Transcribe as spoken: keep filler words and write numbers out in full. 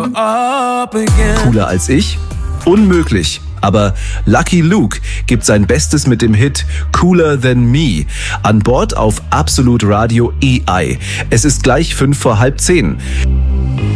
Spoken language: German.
up again. Cooler als ich? Unmöglich. Aber Lucky Luke gibt sein Bestes mit dem Hit Cooler Than Me an Bord auf Absolut Radio E I. Es ist gleich fünf vor halb zehn.